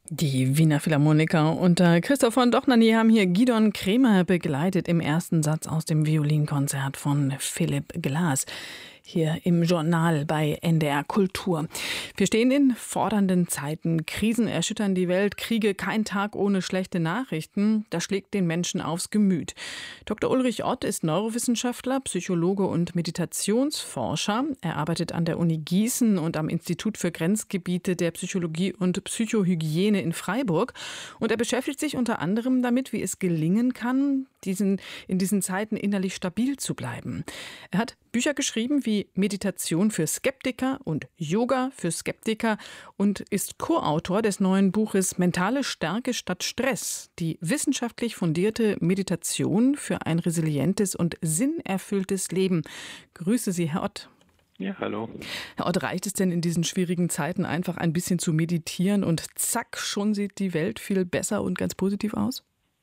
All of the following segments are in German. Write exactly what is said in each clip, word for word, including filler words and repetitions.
Die Wiener Philharmoniker unter Christoph von Dohnanyi haben hier Gidon Kremer begleitet im ersten Satz aus dem Violinkonzert von Philipp Glass. Hier im Journal bei N D R Kultur. Wir stehen in fordernden Zeiten. Krisen erschüttern die Welt, Kriege, kein Tag ohne schlechte Nachrichten. Das schlägt den Menschen aufs Gemüt. Doktor Ulrich Ott ist Neurowissenschaftler, Psychologe und Meditationsforscher. Er arbeitet an der Uni Gießen und am Institut für Grenzgebiete der Psychologie und Psychohygiene in Freiburg. Und er beschäftigt sich unter anderem damit, wie es gelingen kann, diesen, in diesen Zeiten innerlich stabil zu bleiben. Er hat Bücher geschrieben wie Meditation für Skeptiker und Yoga für Skeptiker und ist Co-Autor des neuen Buches Mentale Stärke statt Stress, die wissenschaftlich fundierte Meditation für ein resilientes und sinnerfülltes Leben. Grüße Sie, Herr Ott. Ja, hallo. Herr Ott, reicht es denn in diesen schwierigen Zeiten einfach ein bisschen zu meditieren und zack, schon sieht die Welt viel besser und ganz positiv aus?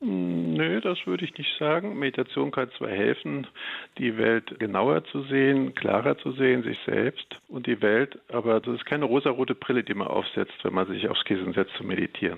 Nö, das würde ich nicht sagen. Meditation kann zwar helfen, die Welt genauer zu sehen, klarer zu sehen, sich selbst und die Welt, aber das ist keine rosarote Brille, die man aufsetzt, wenn man sich aufs Kissen setzt zu meditieren.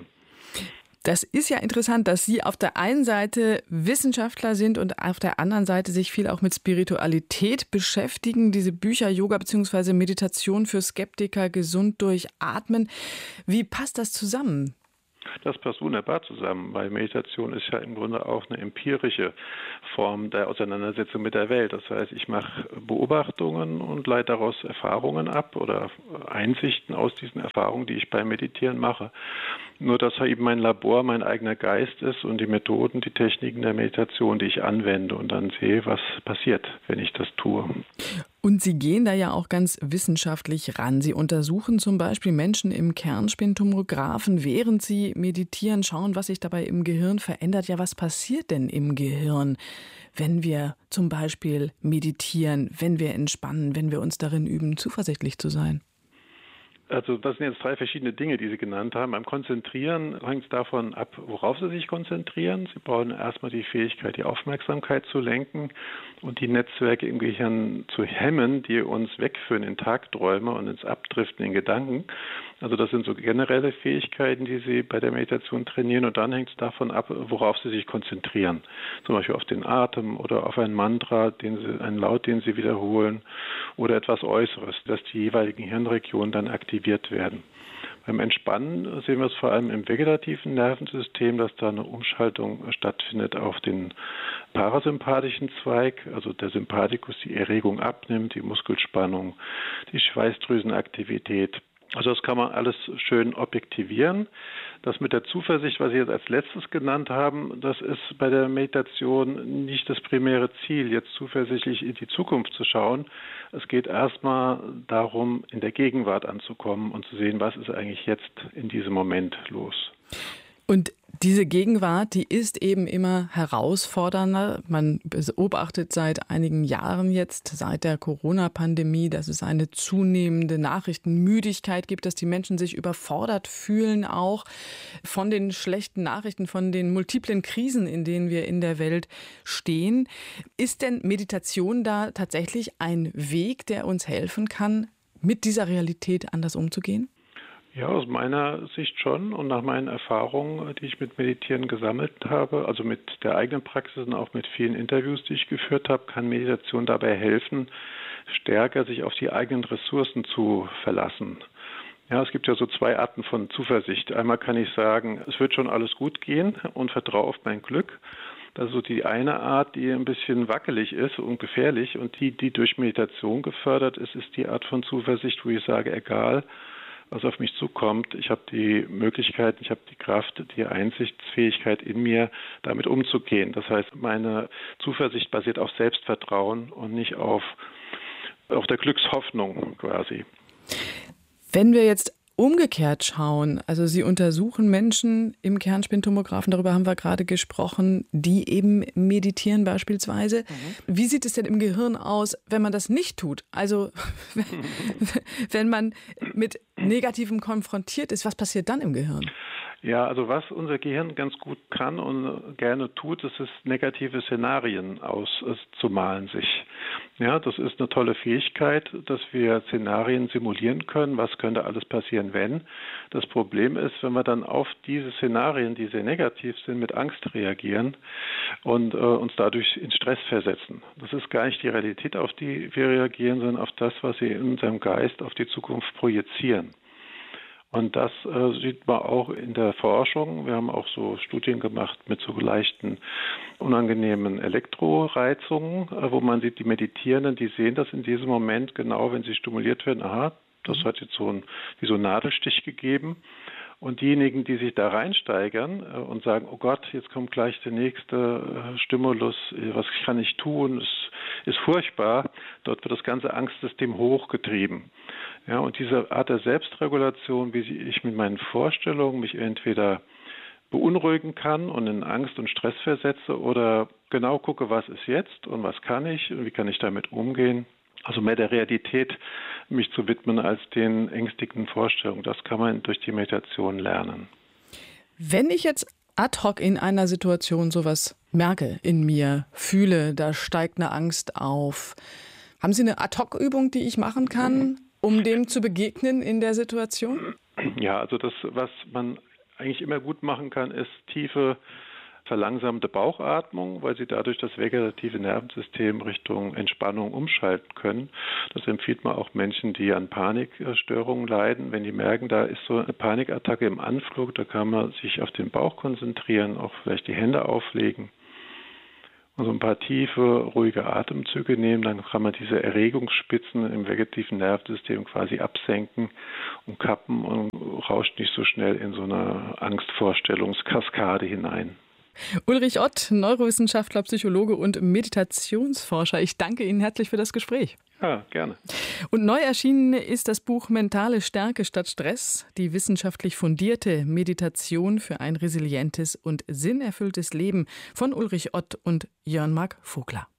Das ist ja interessant, dass Sie auf der einen Seite Wissenschaftler sind und auf der anderen Seite sich viel auch mit Spiritualität beschäftigen. Diese Bücher Yoga bzw. Meditation für Skeptiker, gesund durchatmen. Wie passt das zusammen? Das passt wunderbar zusammen, weil Meditation ist ja im Grunde auch eine empirische Form der Auseinandersetzung mit der Welt. Das heißt, ich mache Beobachtungen und leite daraus Erfahrungen ab oder Einsichten aus diesen Erfahrungen, die ich beim Meditieren mache. Nur, dass eben mein Labor mein eigener Geist ist und die Methoden, die Techniken der Meditation, die ich anwende und dann sehe, was passiert, wenn ich das tue. Und Sie gehen da ja auch ganz wissenschaftlich ran. Sie untersuchen zum Beispiel Menschen im Kernspintomographen, während sie meditieren, schauen, was sich dabei im Gehirn verändert. Ja, was passiert denn im Gehirn, wenn wir zum Beispiel meditieren, wenn wir entspannen, wenn wir uns darin üben, zuversichtlich zu sein? Also das sind jetzt drei verschiedene Dinge, die Sie genannt haben. Beim Konzentrieren hängt es davon ab, worauf Sie sich konzentrieren. Sie brauchen erstmal die Fähigkeit, die Aufmerksamkeit zu lenken und die Netzwerke im Gehirn zu hemmen, die uns wegführen in Tagträume und ins Abdriften in Gedanken. Also das sind so generelle Fähigkeiten, die Sie bei der Meditation trainieren und dann hängt es davon ab, worauf Sie sich konzentrieren. Zum Beispiel auf den Atem oder auf ein Mantra, den Sie, einen Laut, den Sie wiederholen oder etwas Äußeres, dass die jeweiligen Hirnregionen dann aktiviert werden. Beim Entspannen sehen wir es vor allem im vegetativen Nervensystem, dass da eine Umschaltung stattfindet auf den parasympathischen Zweig, also der Sympathikus die Erregung abnimmt, die Muskelspannung, die Schweißdrüsenaktivität. Also das kann man alles schön objektivieren. Das mit der Zuversicht, was Sie jetzt als letztes genannt haben, das ist bei der Meditation nicht das primäre Ziel, jetzt zuversichtlich in die Zukunft zu schauen. Es geht erstmal darum, in der Gegenwart anzukommen und zu sehen, was ist eigentlich jetzt in diesem Moment los. Und diese Gegenwart, die ist eben immer herausfordernder. Man beobachtet seit einigen Jahren jetzt, seit der Corona-Pandemie, dass es eine zunehmende Nachrichtenmüdigkeit gibt, dass die Menschen sich überfordert fühlen, auch von den schlechten Nachrichten, von den multiplen Krisen, in denen wir in der Welt stehen. Ist denn Meditation da tatsächlich ein Weg, der uns helfen kann, mit dieser Realität anders umzugehen? Ja, aus meiner Sicht schon und nach meinen Erfahrungen, die ich mit Meditieren gesammelt habe, also mit der eigenen Praxis und auch mit vielen Interviews, die ich geführt habe, kann Meditation dabei helfen, stärker sich auf die eigenen Ressourcen zu verlassen. Ja, es gibt ja so zwei Arten von Zuversicht. Einmal kann ich sagen, es wird schon alles gut gehen und vertraue auf mein Glück. Das ist so die eine Art, die ein bisschen wackelig ist und gefährlich und die, die durch Meditation gefördert ist, ist die Art von Zuversicht, wo ich sage, egal, was auf mich zukommt. Ich habe die Möglichkeit, ich habe die Kraft, die Einsichtsfähigkeit in mir, damit umzugehen. Das heißt, meine Zuversicht basiert auf Selbstvertrauen und nicht auf, auf der Glückshoffnung quasi. Wenn wir jetzt umgekehrt schauen, also Sie untersuchen Menschen im Kernspintomographen, darüber haben wir gerade gesprochen, die eben meditieren beispielsweise. Mhm. Wie sieht es denn im Gehirn aus, wenn man das nicht tut? Also wenn man mit Negativem konfrontiert ist, was passiert dann im Gehirn? Ja, also was unser Gehirn ganz gut kann und gerne tut, das ist negative Szenarien auszumalen sich. Ja, das ist eine tolle Fähigkeit, dass wir Szenarien simulieren können. Was könnte alles passieren, wenn? Das Problem ist, wenn wir dann auf diese Szenarien, die sehr negativ sind, mit Angst reagieren und äh, uns dadurch in Stress versetzen. Das ist gar nicht die Realität, auf die wir reagieren, sondern auf das, was wir in unserem Geist auf die Zukunft projizieren. Und das äh, sieht man auch in der Forschung. Wir haben auch so Studien gemacht mit so leichten, unangenehmen Elektroreizungen, äh, wo man sieht, die Meditierenden, die sehen das in diesem Moment genau, wenn sie stimuliert werden. Aha, das hat jetzt so ein, wie so einen Nadelstich gegeben. Und diejenigen, die sich da reinsteigern äh, und sagen, oh Gott, jetzt kommt gleich der nächste äh, Stimulus, was kann ich tun, es ist furchtbar, dort wird das ganze Angstsystem hochgetrieben. Ja, und diese Art der Selbstregulation, wie ich mit meinen Vorstellungen mich entweder beunruhigen kann und in Angst und Stress versetze oder genau gucke, was ist jetzt und was kann ich und wie kann ich damit umgehen. Also mehr der Realität mich zu widmen als den ängstigenden Vorstellungen. Das kann man durch die Meditation lernen. Wenn ich jetzt ad hoc in einer Situation sowas merke, in mir, fühle, da steigt eine Angst auf, haben Sie eine Ad-hoc-Übung, die ich machen kann, um dem zu begegnen in der Situation? Ja, also das, was man eigentlich immer gut machen kann, ist tiefe, verlangsamte Bauchatmung, weil sie dadurch das vegetative Nervensystem Richtung Entspannung umschalten können. Das empfiehlt man auch Menschen, die an Panikstörungen leiden. Wenn die merken, da ist so eine Panikattacke im Anflug, da kann man sich auf den Bauch konzentrieren, auch vielleicht die Hände auflegen und so ein paar tiefe, ruhige Atemzüge nehmen. Dann kann man diese Erregungsspitzen im vegetativen Nervensystem quasi absenken und kappen und rauscht nicht so schnell in so eine Angstvorstellungskaskade hinein. Ulrich Ott, Neurowissenschaftler, Psychologe und Meditationsforscher. Ich danke Ihnen herzlich für das Gespräch. Ja, gerne. Und neu erschienen ist das Buch Mentale Stärke statt Stress, die wissenschaftlich fundierte Meditation für ein resilientes und sinnerfülltes Leben von Ulrich Ott und Jörn Marc Vogler.